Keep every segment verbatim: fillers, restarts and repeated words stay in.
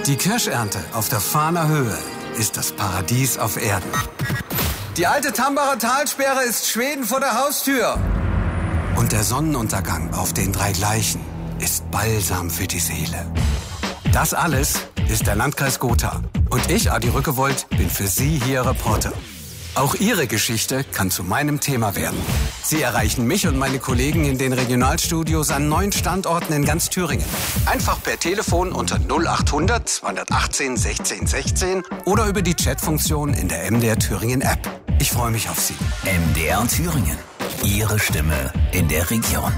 Die Kirschernte auf der Fahner Höhe ist das Paradies auf Erden. Die alte Tambacher Talsperre ist Schweden vor der Haustür. Und der Sonnenuntergang auf den drei Gleichen ist Balsam für die Seele. Das alles ist der Landkreis Gotha. Und ich, Adi Rückewold, bin für Sie hier Reporter. Auch Ihre Geschichte kann zu meinem Thema werden. Sie erreichen mich und meine Kollegen in den Regionalstudios an neun Standorten in ganz Thüringen. Einfach per Telefon unter null acht hundert zweihundertachtzehn sechzehn sechzehn oder über die Chatfunktion in der M D R Thüringen App. Ich freue mich auf Sie. M D R Thüringen. Ihre Stimme in der Region.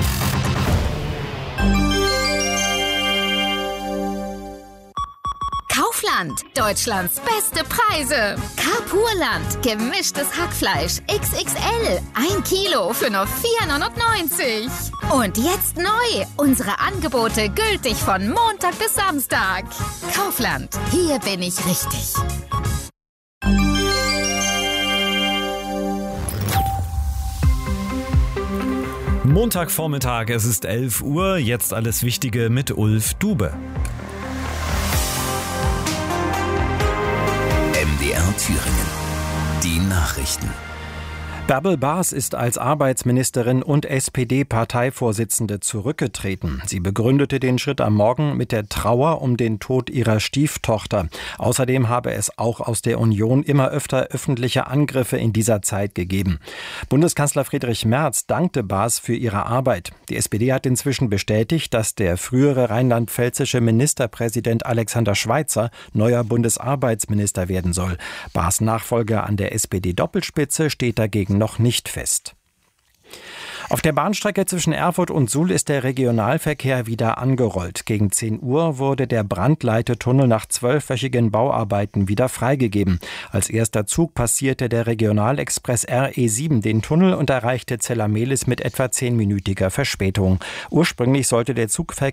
Kaufland, Deutschlands beste Preise. Carpurland, gemischtes Hackfleisch X X L, ein Kilo für nur vier neunundneunzig. Und jetzt neu, unsere Angebote gültig von Montag bis Samstag. Kaufland, hier bin ich richtig. Montagvormittag, es ist elf Uhr, jetzt alles Wichtige mit Ulf Dube. M D R Thüringen. Die Nachrichten. Bärbel Baas ist als Arbeitsministerin und S P D-Parteivorsitzende zurückgetreten. Sie begründete den Schritt am Morgen mit der Trauer um den Tod ihrer Stieftochter. Außerdem habe es auch aus der Union immer öfter öffentliche Angriffe in dieser Zeit gegeben. Bundeskanzler Friedrich Merz dankte Baas für ihre Arbeit. Die S P D hat inzwischen bestätigt, dass der frühere rheinland-pfälzische Ministerpräsident Alexander Schweitzer neuer Bundesarbeitsminister werden soll. Baas Nachfolger an der S P D-Doppelspitze steht dagegen noch nicht fest. Auf der Bahnstrecke zwischen Erfurt und Suhl ist der Regionalverkehr wieder angerollt. Gegen zehn Uhr wurde der Brandleitetunnel nach zwölfwöchigen Bauarbeiten wieder freigegeben. Als erster Zug passierte der Regionalexpress R E sieben den Tunnel und erreichte Zellamelis mit etwa zehnminütiger Verspätung. Ursprünglich sollte der Zugverkehr